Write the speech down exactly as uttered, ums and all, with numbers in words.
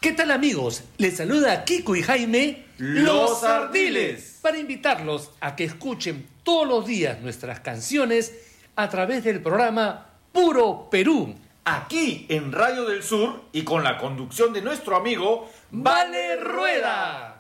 ¿Qué tal, amigos? Les saluda Kiko y Jaime, los Ardiles, para invitarlos a que escuchen todos los días nuestras canciones a través del programa Puro Perú, aquí en Radio del Sur y con la conducción de nuestro amigo Vale Rueda.